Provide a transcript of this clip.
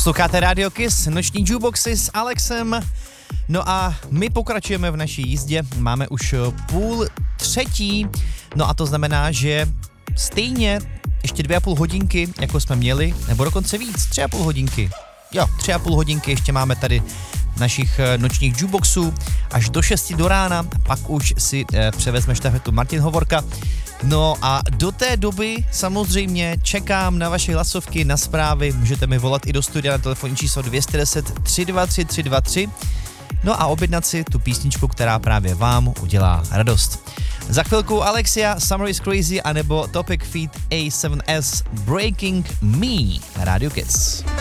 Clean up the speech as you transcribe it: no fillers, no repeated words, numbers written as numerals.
Posloucháte Radio Kiss, noční jukeboxy s Alexem. No a my pokračujeme v naší jízdě, máme už 2:30, no a to znamená, že stejně ještě 2,5 hodinky, jako jsme měli, nebo dokonce víc, 3,5 hodinky. Jo, 3,5 hodinky ještě máme tady našich nočních jukeboxů až do 6 do rána, pak už si převezme štafetu Martin Hovorka. No a do té doby samozřejmě čekám na vaše hlasovky, na zprávy, můžete mi volat i do studia na telefonní číslo 210 323 323, no a objednat si tu písničku, která právě vám udělá radost. Za chvilku Alexia, Summer is Crazy, anebo Topic feat. A7S, Breaking Me, Radio Kiss.